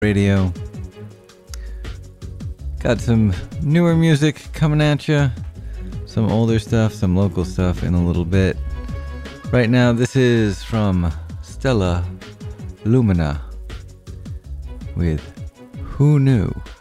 Radio. Got some newer music coming at you, some older stuff, some local stuff in a little bit. Right now, this is from Stella Lumina with Who Knew?